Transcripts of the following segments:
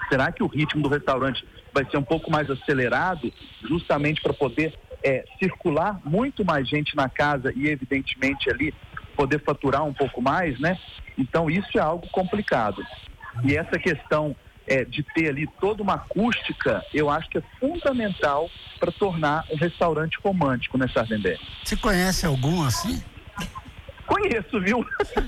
Será que o ritmo do restaurante vai ser um pouco mais acelerado, justamente para poder circular muito mais gente na casa e, evidentemente, ali poder faturar um pouco mais, né? Então, isso é algo complicado. E essa questão de ter ali toda uma acústica, eu acho que é fundamental para tornar um restaurante romântico, né, Sardenberg? Você conhece algum assim? Conheço, viu?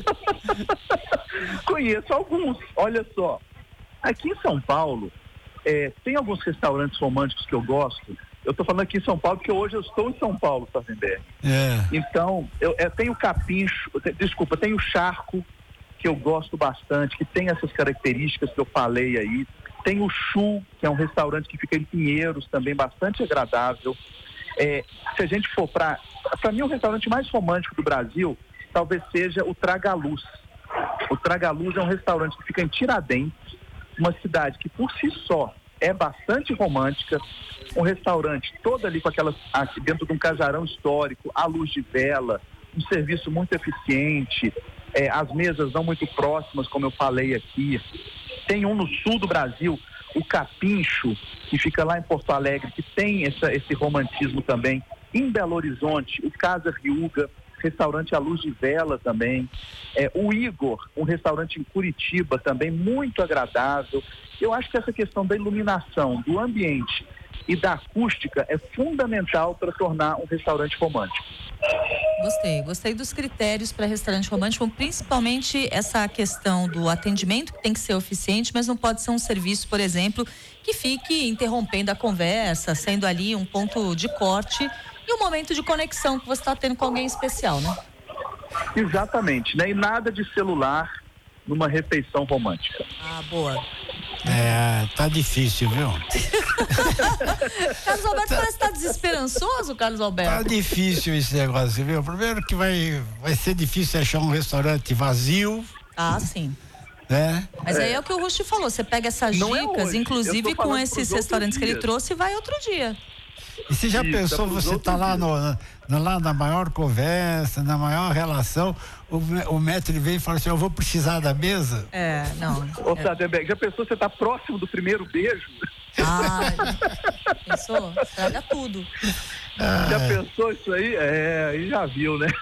Conheço alguns. Olha só, aqui em São Paulo, tem alguns restaurantes românticos que eu gosto. Eu estou falando aqui em São Paulo porque hoje eu estou em São Paulo, Sardenberg. Então, eu tenho o Capincho, tenho o Charco, que eu gosto bastante, que tem essas características que eu falei aí. Tem o Chu, que é um restaurante que fica em Pinheiros, também bastante agradável. Se a gente for para mim, o restaurante mais romântico do Brasil talvez seja o Tragaluz. O Tragaluz é um restaurante que fica em Tiradentes, uma cidade que por si só é bastante romântica, um restaurante todo ali com dentro de um casarão histórico, à luz de vela, um serviço muito eficiente, as mesas não muito próximas, como eu falei aqui. Tem um no sul do Brasil, o Capincho, que fica lá em Porto Alegre, que tem esse romantismo também. Em Belo Horizonte, o Casa Riuga, restaurante à luz de vela também. O Igor, um restaurante em Curitiba também, muito agradável. Eu acho que essa questão da iluminação, do ambiente e da acústica é fundamental para tornar um restaurante romântico. Gostei dos critérios para restaurante romântico, principalmente essa questão do atendimento, que tem que ser eficiente, mas não pode ser um serviço, por exemplo, que fique interrompendo a conversa, sendo ali um ponto de corte e um momento de conexão que você está tendo com alguém especial, né? Exatamente, né? E nada de celular numa refeição romântica. Ah, boa. Tá difícil, viu? Carlos Alberto parece estar desesperançoso, Carlos Alberto. Tá difícil esse negócio, viu? Primeiro que vai ser difícil achar um restaurante vazio. Ah, sim. Né? Mas aí é o que o Rusti falou, você pega essas dicas, inclusive com esses restaurantes que ele trouxe, e vai outro dia. E você já pensou, você tá lá lá na maior conversa, na maior relação, o maître vem e fala assim, eu vou precisar da mesa? Não. Ô, Sardenberg, já pensou, você tá próximo do primeiro beijo? Pensou? Estraga tudo. Já pensou isso aí? Aí já viu, né?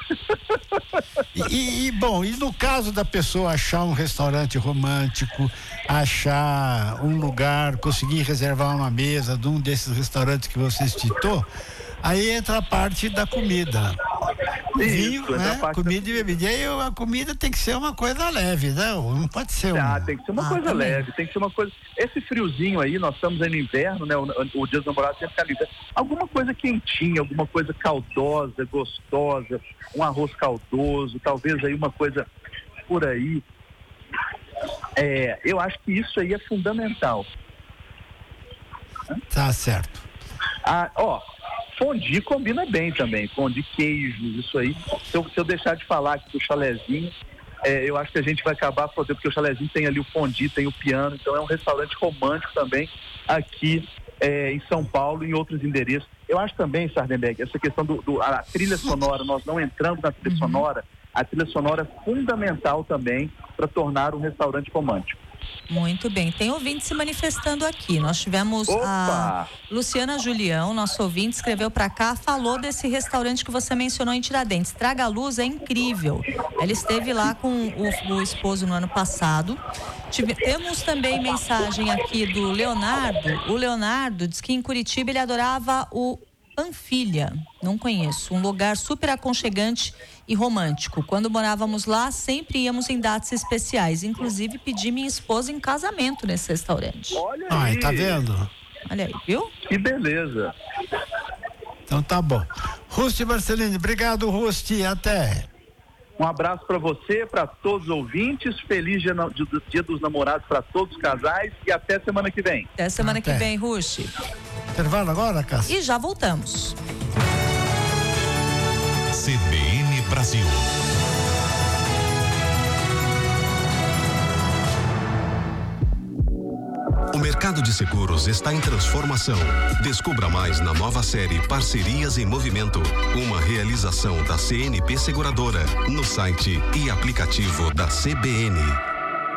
Bom, e no caso da pessoa achar um restaurante romântico, achar um lugar, conseguir reservar uma mesa de um desses restaurantes que você citou, aí entra a parte da comida. Vinho, né? Comida e bebida. E aí a comida tem que ser uma coisa leve, né? Não pode ser tem que ser uma coisa leve, tem que ser uma coisa... Esse friozinho aí, nós estamos aí no inverno, né? O Dia dos Namorados sempre fica no inverno. Alguma coisa quentinha, alguma coisa caldosa, gostosa, um arroz caldoso, talvez aí uma coisa por aí. Eu acho que isso aí é fundamental. Tá certo. Fondue combina bem também, fondue, queijos, isso aí. Se eu deixar de falar aqui do chalezinho, eu acho que a gente vai acabar fazendo, porque o chalezinho tem ali o fondue, tem o piano, então é um restaurante romântico também aqui em São Paulo e em outros endereços. Eu acho também, Sardenberg, essa questão a trilha sonora, nós não entramos na trilha sonora, a trilha sonora é fundamental também para tornar um restaurante romântico. Muito bem, tem ouvinte se manifestando aqui. Nós tivemos a Luciana Julião, nosso ouvinte, escreveu pra cá, falou desse restaurante que você mencionou em Tiradentes. Tragaluz é incrível. Ela esteve lá com o esposo no ano passado. Temos também mensagem aqui do Leonardo. O Leonardo diz que em Curitiba ele adorava o Panfilha, não conheço, um lugar super aconchegante e romântico. Quando morávamos lá, sempre íamos em datas especiais, inclusive pedi minha esposa em casamento nesse restaurante. Olha aí. Tá vendo? Olha aí, viu? Que beleza. Então tá bom. Rusti Marcelini, obrigado, Rusti, até. Um abraço para você, para todos os ouvintes, feliz dia dos namorados para todos os casais e até semana que vem. Até semana que vem, Rusti. Intervalo agora, Cássia? E já voltamos. CBN Brasil. O mercado de seguros está em transformação. Descubra mais na nova série Parcerias em Movimento, uma realização da CNP Seguradora, no site e aplicativo da CBN.